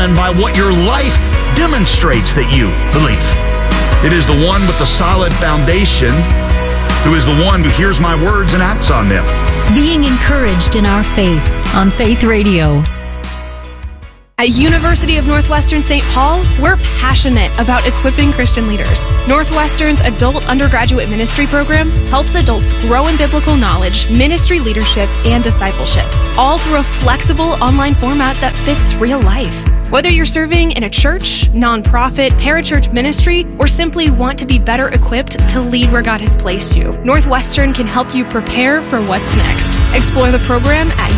and by what your life demonstrates that you believe. It is the one with the solid foundation who is the one who hears my words and acts on them. Being encouraged in our faith on Faith Radio. At University of Northwestern St. Paul, we're passionate about equipping Christian leaders. Northwestern's adult undergraduate ministry program helps adults grow in biblical knowledge, ministry leadership, and discipleship, all through a flexible online format that fits real life. Whether you're serving in a church, nonprofit, parachurch ministry, or simply want to be better equipped to lead where God has placed you, Northwestern can help you prepare for what's next. Explore the program at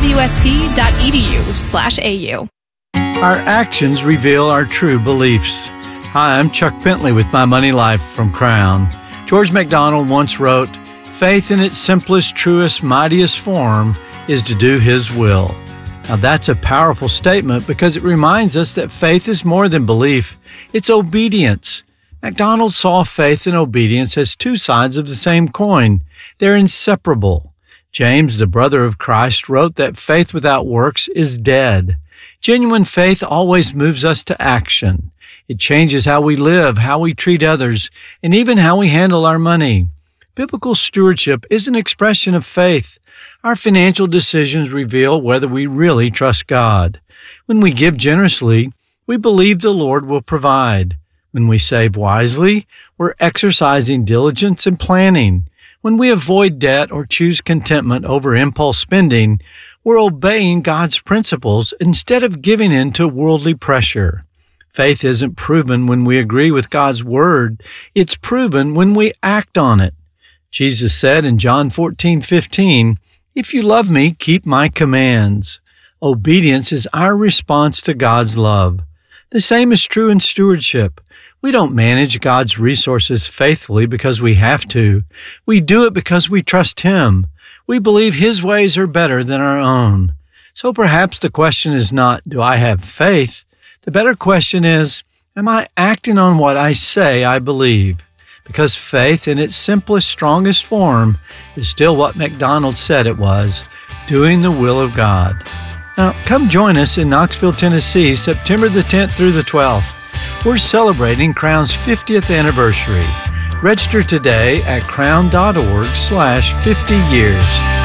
unwsp.edu/au. Our actions reveal our true beliefs. Hi, I'm Chuck Bentley with My Money Life from Crown. George MacDonald once wrote, "Faith in its simplest, truest, mightiest form is to do His will." Now that's a powerful statement because it reminds us that faith is more than belief. It's obedience. MacDonald saw faith and obedience as two sides of the same coin. They're inseparable. James, the brother of Christ, wrote that faith without works is dead. Genuine faith always moves us to action. It changes how we live, how we treat others, and even how we handle our money. Biblical stewardship is an expression of faith. Our financial decisions reveal whether we really trust God. When we give generously, we believe the Lord will provide. When we save wisely, we're exercising diligence and planning. When we avoid debt or choose contentment over impulse spending, we're obeying God's principles instead of giving in to worldly pressure. Faith isn't proven when we agree with God's word. It's proven when we act on it. Jesus said in John 14:15, "If you love me, keep my commands." Obedience is our response to God's love. The same is true in stewardship. We don't manage God's resources faithfully because we have to. We do it because we trust Him. We believe His ways are better than our own. So perhaps the question is not, do I have faith? The better question is, am I acting on what I say I believe? Because faith in its simplest, strongest form is still what MacDonald said it was, doing the will of God. Now, come join us in Knoxville, Tennessee, September the 10th through the 12th. We're celebrating Crown's 50th anniversary. Register today at crown.org/50 years.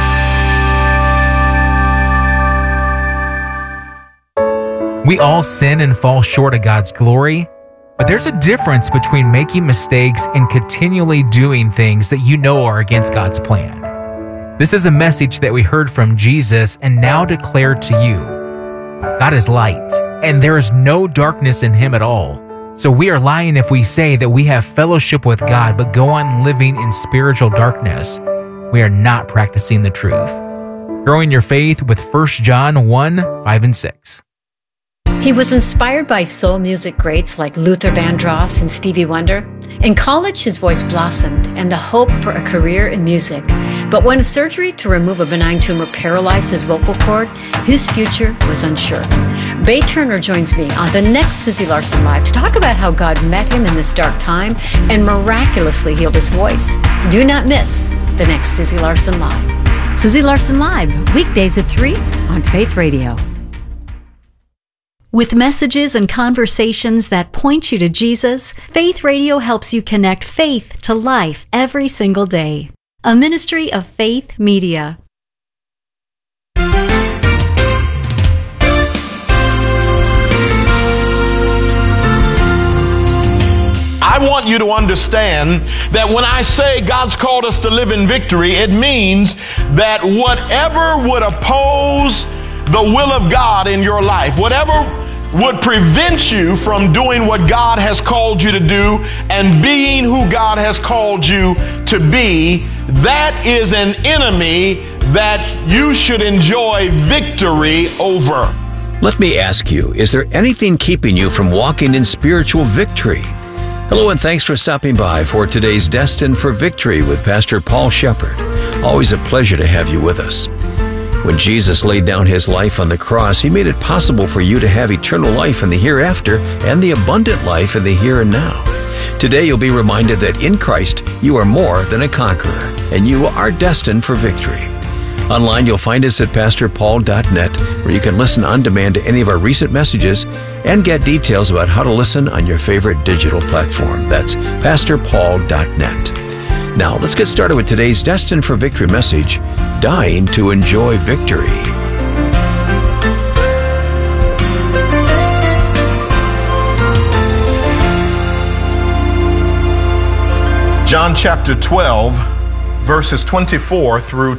We all sin and fall short of God's glory, but there's a difference between making mistakes and continually doing things that you know are against God's plan. This is a message that we heard from Jesus and now declare to you. God is light, and there is no darkness in Him at all. So we are lying if we say that we have fellowship with God but go on living in spiritual darkness. We are not practicing the truth. Growing your faith with 1 John 1:5-6. He was inspired by soul music greats like Luther Vandross and Stevie Wonder. In college, his voice blossomed and the hope for a career in music. But when surgery to remove a benign tumor paralyzed his vocal cord, his future was unsure. Bay Turner joins me on the next Susie Larson Live to talk about how God met him in this dark time and miraculously healed his voice. Do not miss the next Susie Larson Live. Susie Larson Live, weekdays at 3 on Faith Radio. With messages and conversations that point you to Jesus, Faith Radio helps you connect faith to life every single day. A ministry of Faith Media. I want you to understand that when I say God's called us to live in victory, it means that whatever would oppose the will of God in your life, whatever would prevent you from doing what God has called you to do and being who God has called you to be, that is an enemy that you should enjoy victory over. Let me ask you, is there anything keeping you from walking in spiritual victory? Hello and thanks for stopping by for today's Destined for Victory with Pastor Paul Shepard. Always a pleasure to have you with us. When Jesus laid down His life on the cross, He made it possible for you to have eternal life in the hereafter and the abundant life in the here and now. Today you'll be reminded that in Christ you are more than a conqueror and you are destined for victory. Online, you'll find us at pastorpaul.net, where you can listen on demand to any of our recent messages and get details about how to listen on your favorite digital platform. That's pastorpaul.net. Now, let's get started with today's Destined for Victory message, Dying to Enjoy Victory. John chapter 12, verses 24 through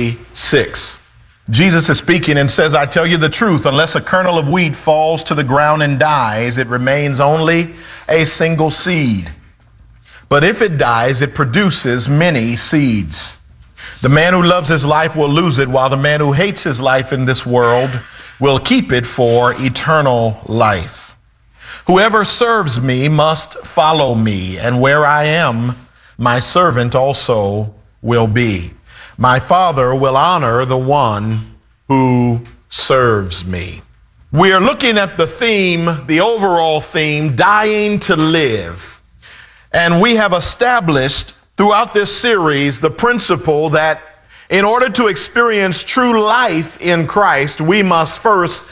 26. Jesus is speaking and says, I tell you the truth, unless a kernel of wheat falls to the ground and dies, it remains only a single seed. But if it dies, it produces many seeds. The man who loves his life will lose it, while the man who hates his life in this world will keep it for eternal life. Whoever serves me must follow me, and where I am, my servant also will be. My Father will honor the one who serves me. We are looking at the theme, the overall theme, dying to live. And we have established throughout this series the principle that in order to experience true life in Christ, we must first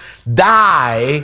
die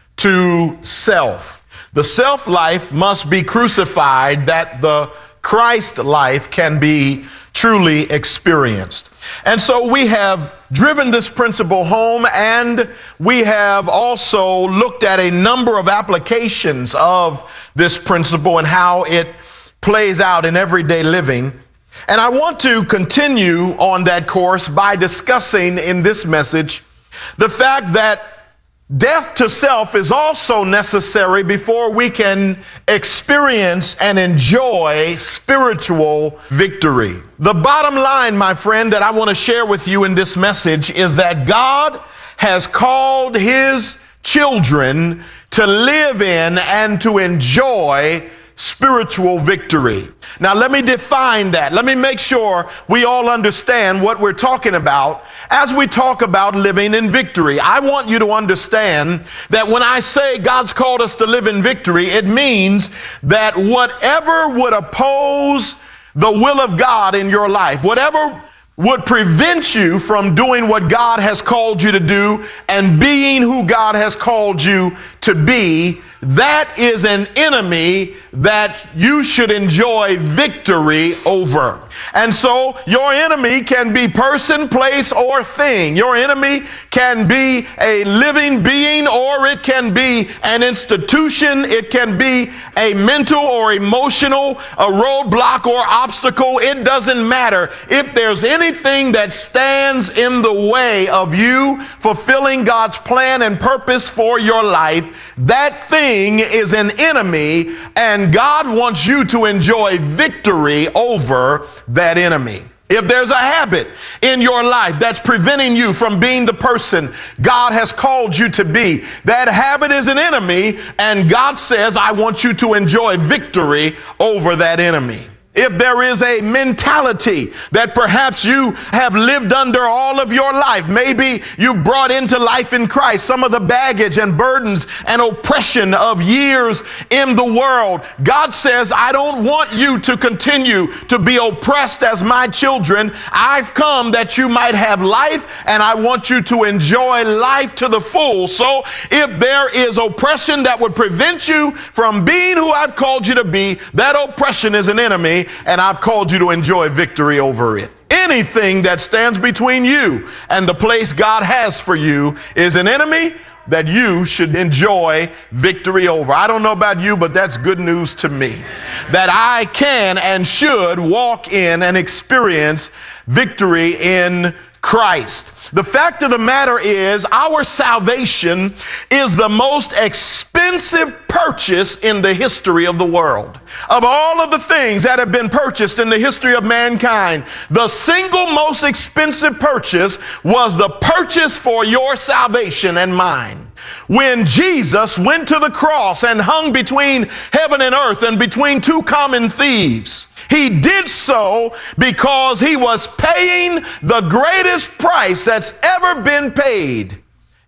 to self. The self life must be crucified that the Christ life can be truly experienced. And so we have driven this principle home, and we have also looked at a number of applications of this principle and how it plays out in everyday living. And I want to continue on that course by discussing in this message the fact that death to self is also necessary before we can experience and enjoy spiritual victory. The bottom line, my friend, that I want to share with you in this message is that God has called his children to live in and to enjoy spiritual victory. Now, let me define that. Let me make sure we all understand what we're talking about as we talk about living in victory. I want you to understand that when I say God's called us to live in victory, it means that whatever would oppose the will of God in your life, whatever would prevent you from doing what God has called you to do and being who God has called you to be, that is an enemy that you should enjoy victory over. And so your enemy can be person, place, or thing. Your enemy can be a living being, or it can be an institution. It can be a mental or emotional, a roadblock or obstacle. It doesn't matter. If there's anything that stands in the way of you fulfilling God's plan and purpose for your life, that thing is an enemy, and God wants you to enjoy victory over that enemy. If there's a habit in your life that's preventing you from being the person God has called you to be, that habit is an enemy, and God says, I want you to enjoy victory over that enemy. If there is a mentality that perhaps you have lived under all of your life, maybe you brought into life in Christ some of the baggage and burdens and oppression of years in the world, God says, I don't want you to continue to be oppressed as my children. I've come that you might have life, and I want you to enjoy life to the full. So if there is oppression that would prevent you from being who I've called you to be, that oppression is an enemy, and I've called you to enjoy victory over it. Anything that stands between you and the place God has for you is an enemy that you should enjoy victory over. I don't know about you, but that's good news to me, that I can and should walk in and experience victory in Christ. The fact of the matter is, our salvation is the most expensive purchase in the history of the world. Of all of the things that have been purchased in the history of mankind, the single most expensive purchase was the purchase for your salvation and mine. When Jesus went to the cross and hung between heaven and earth and between two common thieves, he did so because he was paying the greatest price that's ever been paid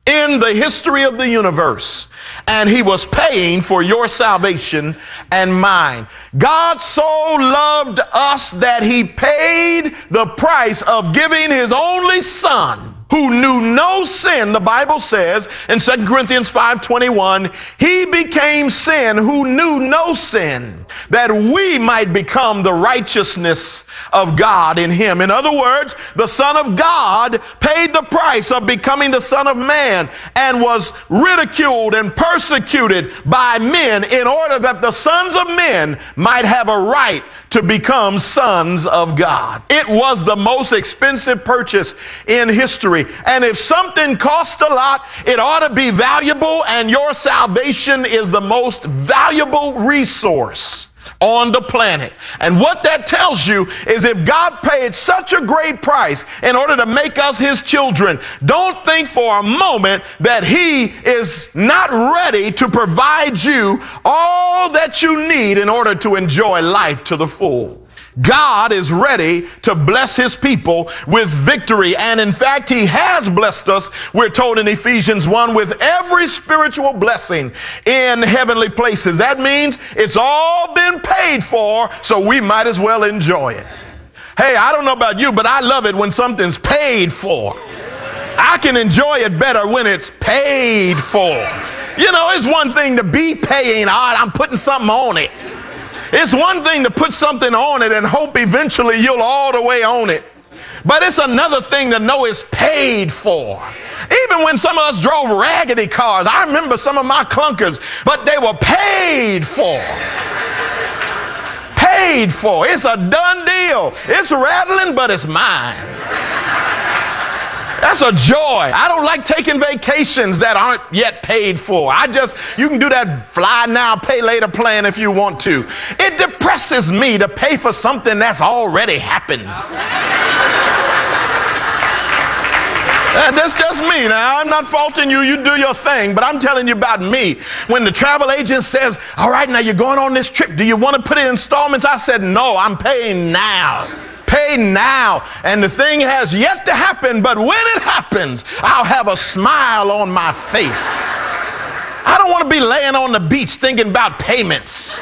in the history of the universe, and he was paying for your salvation and mine. God so loved us that he paid the price of giving his only son, who knew no sin. The Bible says in 2 Corinthians 5:21, he became sin who knew no sin, that we might become the righteousness of God in him. In other words, the Son of God paid the price of becoming the Son of Man and was ridiculed and persecuted by men in order that the sons of men might have a right to become sons of God. It was the most expensive purchase in history. And if something costs a lot, it ought to be valuable, and your salvation is the most valuable resource on the planet. And what that tells you is if God paid such a great price in order to make us his children, don't think for a moment that he is not ready to provide you all that you need in order to enjoy life to the full. God is ready to bless his people with victory. And in fact, he has blessed us, we're told in Ephesians 1, with every spiritual blessing in heavenly places. That means it's all been paid for, so we might as well enjoy it. Hey, I don't know about you, but I love it when something's paid for. I can enjoy it better when it's paid for. You know, it's one thing to be paying. All right, I'm putting something on it. It's one thing to put something on it and hope eventually you'll all the way own it. But it's another thing to know it's paid for. Even when some of us drove raggedy cars, I remember some of my clunkers, but they were paid for. Paid for. It's a done deal. It's rattling, but it's mine. That's a joy. I don't like taking vacations that aren't yet paid for. You can do that fly now, pay later plan if you want to. It depresses me to pay for something that's already happened. That's just me. Now, I'm not faulting you. You do your thing, but I'm telling you about me. When the travel agent says, all right, now you're going on this trip. Do you want to put it in installments? I said, no, I'm paying now. Pay now. And the thing has yet to happen, but when it happens, I'll have a smile on my face. I don't want to be laying on the beach thinking about payments.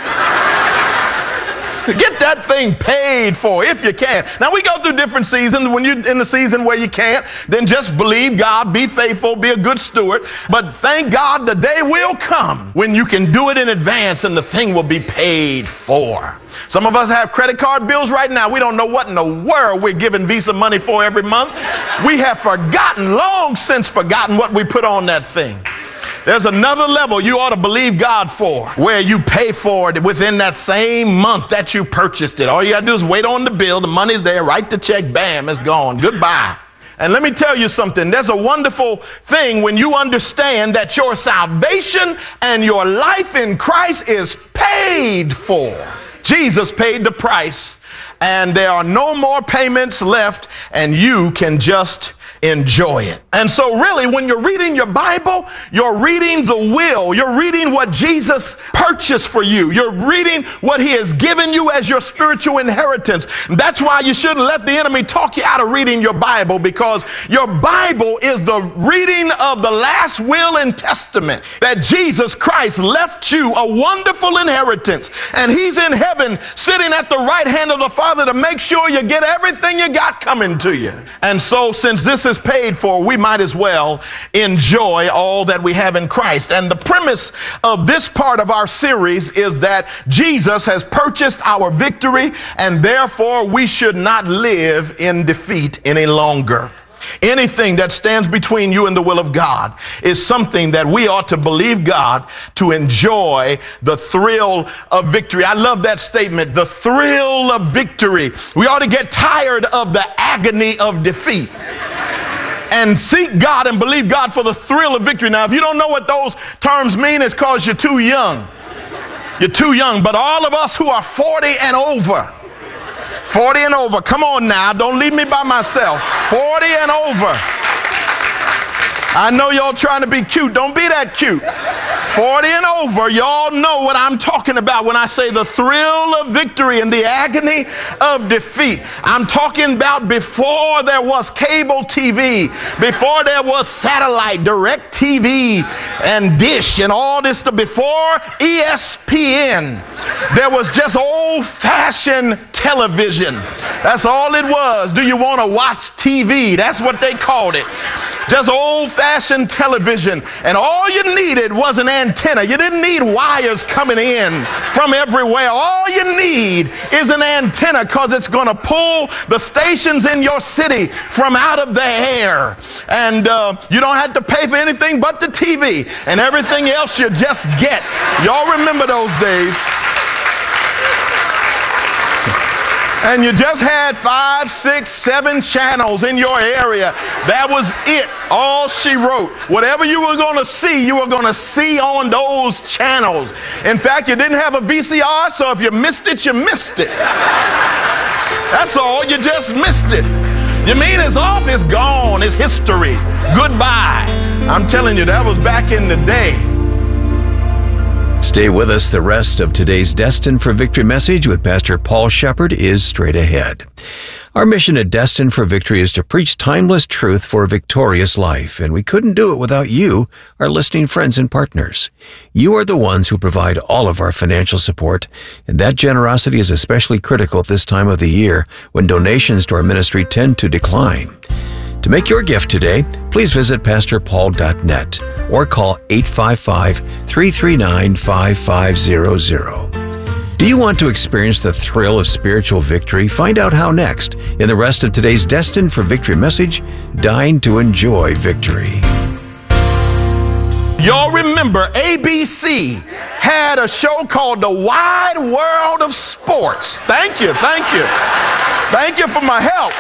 Get that thing paid for if you can. Now, we go through different seasons. When you're in the season where you can't, then just believe God, be faithful, be a good steward. But thank God the day will come when you can do it in advance and the thing will be paid for. Some of us have credit card bills right now. We don't know what in the world we're giving Visa money for every month. We have forgotten, long since forgotten what we put on that thing. There's another level you ought to believe God for, where you pay for it within that same month that you purchased it. All you got to do is wait on the bill. The money's there. Write the check. Bam, it's gone. Goodbye. And let me tell you something. There's a wonderful thing when you understand that your salvation and your life in Christ is paid for. Jesus paid the price, and there are no more payments left, and you can just enjoy it. And so really, when you're reading your Bible, you're reading the will. You're reading what Jesus purchased for you. You're reading what he has given you as your spiritual inheritance. That's why you shouldn't let the enemy talk you out of reading your Bible, because your Bible is the reading of the last will and testament that Jesus Christ left you, a wonderful inheritance. And he's in heaven sitting at the right hand of the Father to make sure you get everything you got coming to you. And so since this is paid for, we might as well enjoy all that we have in Christ. And the premise of this part of our series is that Jesus has purchased our victory, and therefore we should not live in defeat any longer. Anything that stands between you and the will of God is something that we ought to believe God to enjoy the thrill of victory. I love that statement, the thrill of victory. We ought to get tired of the agony of defeat and seek God and believe God for the thrill of victory. Now, if you don't know what those terms mean, it's because you're too young. You're too young. But all of us who are 40 and over, 40 and over, come on now, don't leave me by myself. 40 and over. I know y'all trying to be cute. Don't be that cute. 40 and over, y'all know what I'm talking about when I say the thrill of victory and the agony of defeat. I'm talking about before there was cable TV, before there was satellite, direct TV, and dish and all this stuff, before ESPN, there was just old-fashioned television. That's all it was. Do you want to watch TV? That's what they called it. Just old-fashioned television. And all you needed was an antenna. You didn't need wires coming in from everywhere. All you need is an antenna, because it's going to pull the stations in your city from out of the air. And you don't have to pay for anything but the TV. And everything else you just get. Y'all remember those days. And you just had 5, 6, 7 channels in your area. That was it. All she wrote. Whatever you were going to see, you were going to see on those channels. In fact, you didn't have a VCR, so if you missed it, you missed it. That's all. You just missed it. You mean it's off, it's gone, it's history. Goodbye. I'm telling you, that was back in the day. Stay with us. The rest of today's Destined for Victory message with Pastor Paul Shepard is straight ahead. Our mission at Destined for Victory is to preach timeless truth for a victorious life, and we couldn't do it without you, our listening friends and partners. You are the ones who provide all of our financial support, and that generosity is especially critical at this time of the year when donations to our ministry tend to decline. To make your gift today, please visit pastorpaul.net or call 855-339-5500. Do you want to experience the thrill of spiritual victory? Find out how next in the rest of today's Destined for Victory message, Dying to Enjoy Victory. Y'all remember ABC had a show called The Wide World of Sports. Thank you, thank you. Thank you for my help.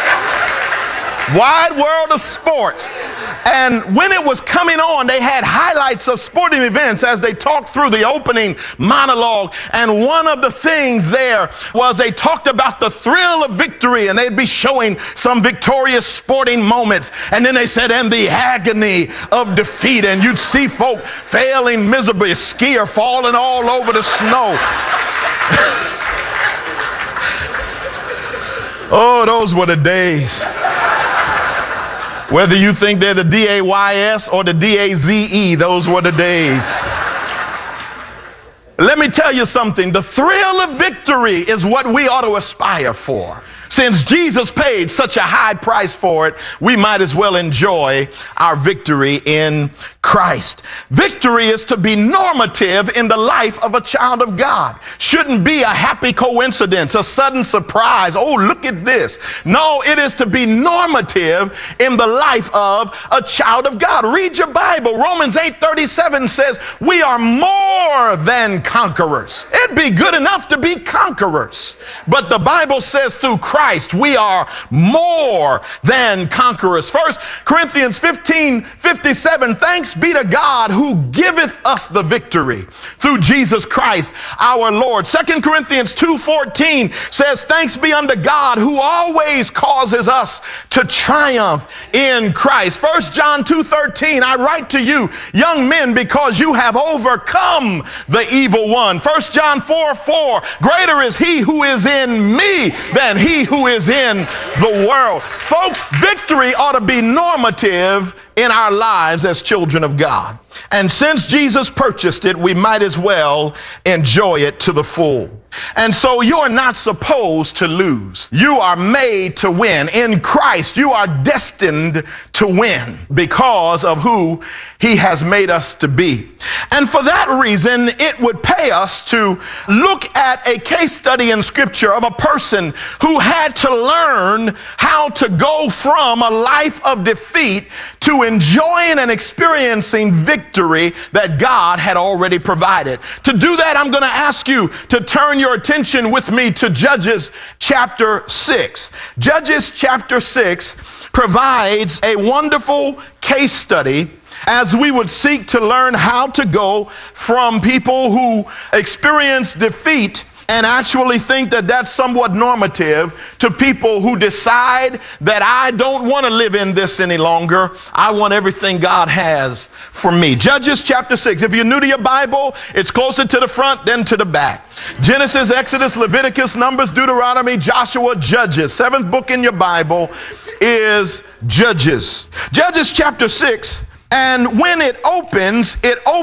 Wide World of Sports. And when it was coming on, they had highlights of sporting events as they talked through the opening monologue. And one of the things there was they talked about the thrill of victory, and they'd be showing some victorious sporting moments. And then they said, and the agony of defeat. And you'd see folk failing miserably, a skier falling all over the snow. Oh, those were the days. Whether you think they're the D-A-Y-S or the D-A-Z-E, those were the days. Let me tell you something. The thrill of victory is what we ought to aspire for. Since Jesus paid such a high price for it, we might as well enjoy our victory in Christ. Victory is to be normative in the life of a child of God. Shouldn't be a happy coincidence, a sudden surprise. Oh, look at this. No, it is to be normative in the life of a child of God. Read your Bible. Romans 8:37 says, we are more than conquerors. It'd be good enough to be conquerors. But the Bible says through Christ, we are more than conquerors. 1 Corinthians 15:57, thanks be to God who giveth us the victory through Jesus Christ our Lord. 2 Corinthians 2:14 says, thanks be unto God who always causes us to triumph in Christ. 1 John 2:13, I write to you, young men, because you have overcome the evil one. 1 John 4:4, greater is he who is in me than he who is in the world. Folks, victory ought to be normative in our lives as children of God. And since Jesus purchased it, we might as well enjoy it to the full. And so you're not supposed to lose. You are made to win. In Christ, you are destined to win because of who he has made us to be. And for that reason, it would pay us to look at a case study in Scripture of a person who had to learn how to go from a life of defeat to enjoying and experiencing victory that God had already provided. To do that, I'm going to ask you to turn your attention with me to Judges chapter 6. Judges chapter 6 provides a wonderful case study as we would seek to learn how to go from people who experience defeat and actually think that that's somewhat normative to people who decide that I don't want to live in this any longer. I want everything God has for me. Judges chapter 6. If you're new to your Bible, it's closer to the front than to the back. Genesis, Exodus, Leviticus, Numbers, Deuteronomy, Joshua, Judges. 7th book in your Bible is Judges. Judges chapter 6. And when it opens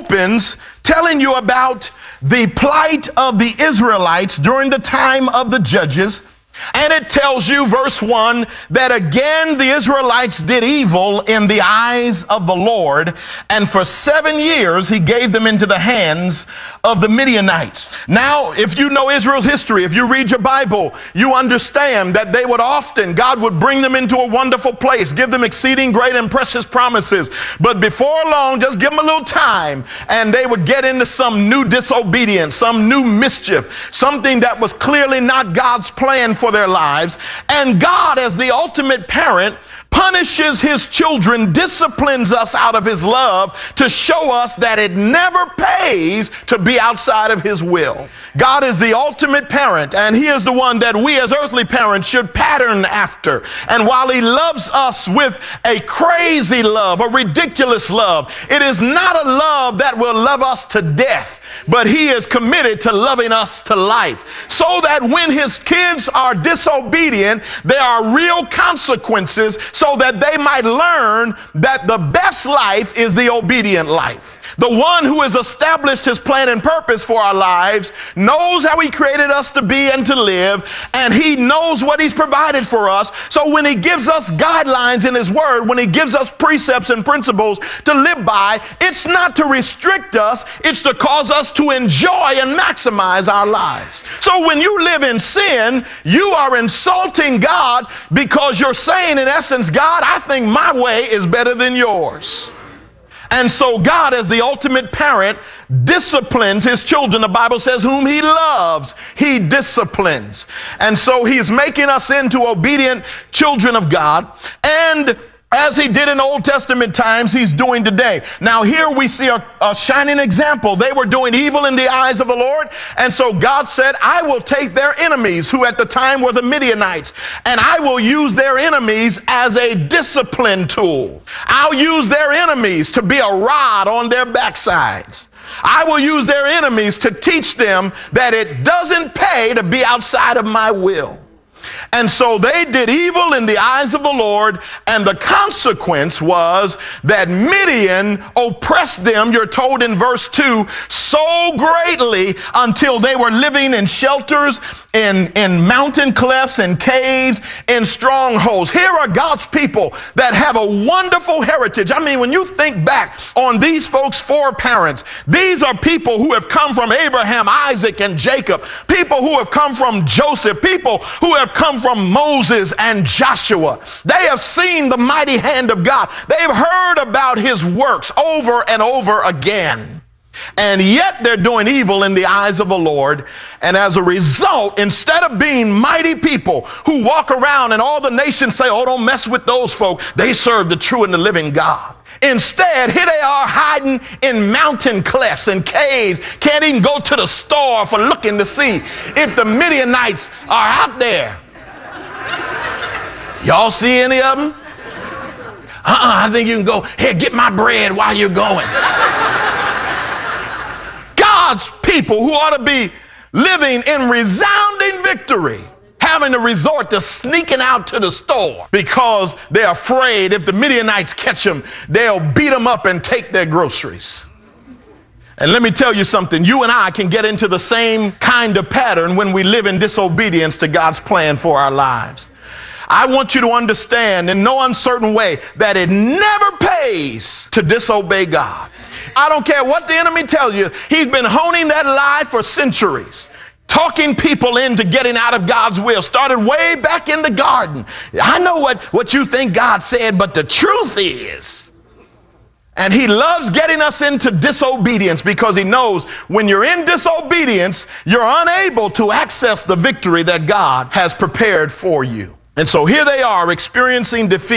telling you about the plight of the Israelites during the time of the judges. And it tells you, verse 1, that again the Israelites did evil in the eyes of the Lord, and for 7 years he gave them into the hands of the Midianites. Now, if you know Israel's history, if you read your Bible, you understand that they would often, God would bring them into a wonderful place, give them exceeding great and precious promises. But before long, just give them a little time, and they would get into some new disobedience, some new mischief, something that was clearly not God's plan for their lives. And God, as the ultimate parent, punishes his children, disciplines us out of his love to show us that it never pays to be outside of his will. God is the ultimate parent, and he is the one that we as earthly parents should pattern after. And while he loves us with a crazy love, a ridiculous love, it is not a love that will love us to death, but he is committed to loving us to life, so that when his kids are disobedient, there are real consequences, so that they might learn that the best life is the obedient life. The one who has established his plan and purpose for our lives knows how he created us to be and to live, and he knows what he's provided for us. So when he gives us guidelines in his word, when he gives us precepts and principles to live by, it's not to restrict us, it's to cause us to enjoy and maximize our lives. So when you live in sin, you are insulting God, because you're saying, in essence, God, I think my way is better than yours. And so God, as the ultimate parent, disciplines his children. The Bible says, whom he loves, he disciplines. And so he's making us into obedient children of God. And as he did in Old Testament times, he's doing today. Now here we see a shining example. They were doing evil in the eyes of the Lord. And so God said, I will take their enemies, who at the time were the Midianites, and I will use their enemies as a discipline tool. I'll use their enemies to be a rod on their backsides. I will use their enemies to teach them that it doesn't pay to be outside of my will. And so they did evil in the eyes of the Lord, and the consequence was that Midian oppressed them, you're told in verse 2, so greatly until they were living in shelters, in mountain clefts and caves, in strongholds. Here are God's people that have a wonderful heritage. I mean, when you think back on these folks' foreparents, these are people who have come from Abraham, Isaac, and Jacob, people who have come from Joseph, people who have come from Moses and Joshua. They have seen the mighty hand of God. They've heard about his works over and over again. And yet they're doing evil in the eyes of the Lord. And as a result, instead of being mighty people who walk around and all the nations say, oh, don't mess with those folk, they serve the true and the living God. Instead, here they are hiding in mountain clefts and caves, can't even go to the store for looking to see if the Midianites are out there. Y'all see any of them? I think you can go, here, get my bread while you're going. God's people who ought to be living in resounding victory, having to resort to sneaking out to the store because they're afraid if the Midianites catch them, they'll beat them up and take their groceries. And let me tell you something, you and I can get into the same kind of pattern when we live in disobedience to God's plan for our lives. I want you to understand in no uncertain way that it never pays to disobey God. I don't care what the enemy tells you. He's been honing that lie for centuries, talking people into getting out of God's will. Started way back in the garden. I know what you think God said, but the truth is, and he loves getting us into disobedience because he knows when you're in disobedience, you're unable to access the victory that God has prepared for you. And so here they are experiencing defeat.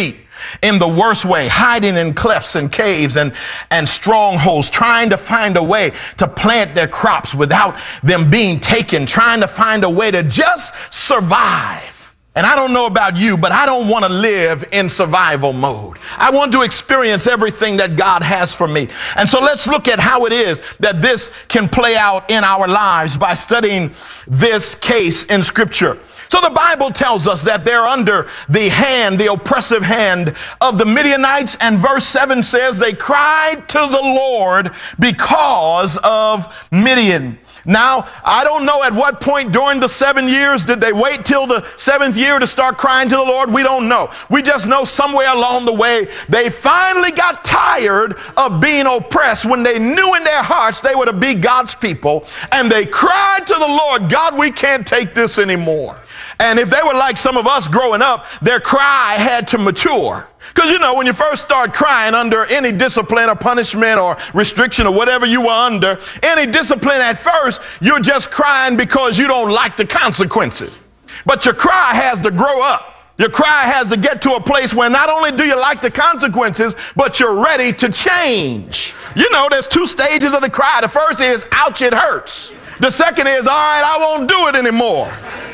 in the worst way, hiding in clefts and caves and strongholds, trying to find a way to plant their crops without them being taken, trying to find a way to just survive. And I don't know about you, but I don't want to live in survival mode. I want to experience everything that God has for me. And so let's look at how it is that this can play out in our lives by studying this case in Scripture. So the Bible tells us that they're under the oppressive hand of the Midianites. And verse 7 says they cried to the Lord because of Midian. Now, I don't know at what point during the 7 years did they wait till the 7th year to start crying to the Lord. We don't know. We just know somewhere along the way they finally got tired of being oppressed when they knew in their hearts they were to be God's people. And they cried to the Lord, God, we can't take this anymore. And if they were like some of us growing up, their cry had to mature. Because, you know, when you first start crying under any discipline or punishment or restriction or whatever you were under, any discipline at first, you're just crying because you don't like the consequences. But your cry has to grow up. Your cry has to get to a place where not only do you like the consequences, but you're ready to change. You know, there's 2 stages of the cry. The first is, ouch, it hurts. The second is, all right, I won't do it anymore.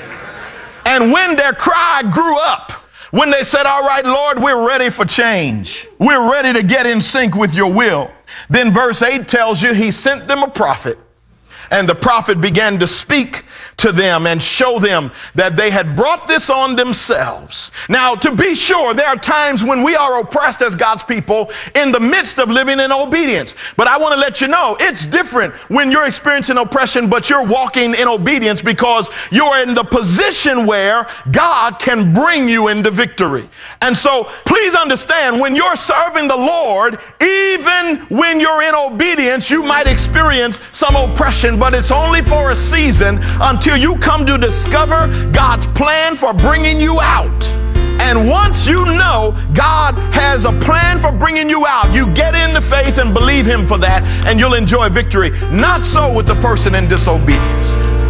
And when their cry grew up, when they said, all right, Lord, we're ready for change. We're ready to get in sync with your will. Then verse 8 tells you he sent them a prophet. And the prophet began to speak to them and show them that they had brought this on themselves. Now, to be sure, there are times when we are oppressed as God's people in the midst of living in obedience. But I want to let you know, it's different when you're experiencing oppression, but you're walking in obedience because you're in the position where God can bring you into victory. And so please understand, when you're serving the Lord, even when you're in obedience, you might experience some oppression, but it's only for a season until you come to discover God's plan for bringing you out. And once you know God has a plan for bringing you out, you get into faith and believe him for that, and you'll enjoy victory. Not so with the person in disobedience.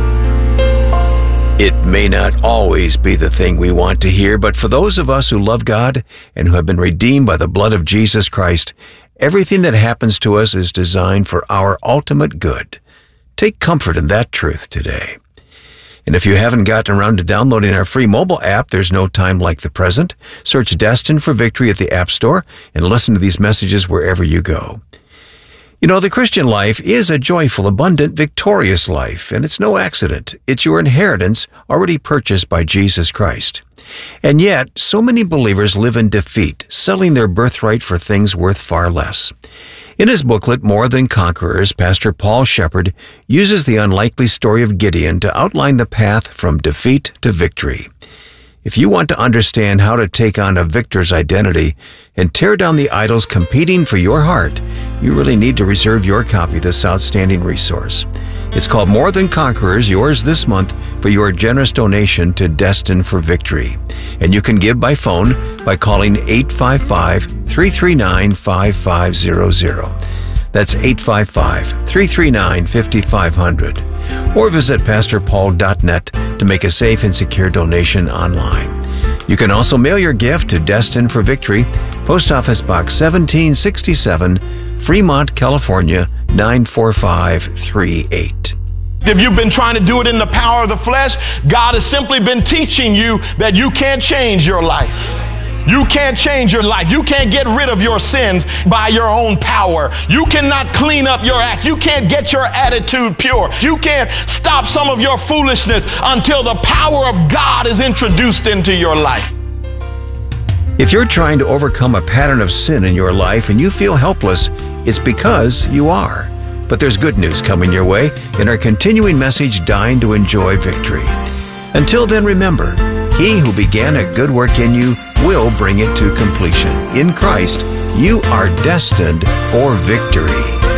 It may not always be the thing we want to hear, but for those of us who love God and who have been redeemed by the blood of Jesus Christ, everything that happens to us is designed for our ultimate good. Take comfort in that truth today. And if you haven't gotten around to downloading our free mobile app, there's no time like the present. Search Destined for Victory at the App Store and listen to these messages wherever you go. You know, the Christian life is a joyful, abundant, victorious life, and it's no accident. It's your inheritance already purchased by Jesus Christ. And yet, so many believers live in defeat, selling their birthright for things worth far less. In his booklet, More Than Conquerors, Pastor Paul Shepard uses the unlikely story of Gideon to outline the path from defeat to victory. If you want to understand how to take on a victor's identity and tear down the idols competing for your heart, you really need to reserve your copy of this outstanding resource. It's called More Than Conquerors, yours this month for your generous donation to Destined for Victory. And you can give by phone by calling 855-339-5500. That's 855-339-5500. Or visit pastorpaul.net to make a safe and secure donation online. You can also mail your gift to Destined for Victory, Post Office Box 1767, Fremont, California, 94538. If you've been trying to do it in the power of the flesh, God has simply been teaching you that you can't change your life. You can't change your life. You can't get rid of your sins by your own power. You cannot clean up your act. You can't get your attitude pure. You can't stop some of your foolishness until the power of God is introduced into your life. If you're trying to overcome a pattern of sin in your life and you feel helpless, it's because you are. But there's good news coming your way in our continuing message, Dying to Enjoy Victory. Until then, remember, he who began a good work in you will bring it to completion. In Christ, you are destined for victory.